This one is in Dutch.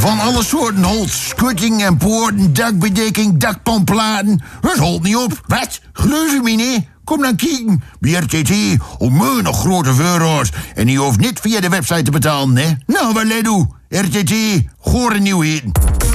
Van alle soorten holst, schutting en poorten, dakbedekking, dakpanplaten. Het holt niet op. Wat? Geloof je me niet? Kom dan kijken bij RTT om nog grote voorraad. En je hoeft niet via de website te betalen, hè? Nou, wat let u? RTT, gore nieuwheden.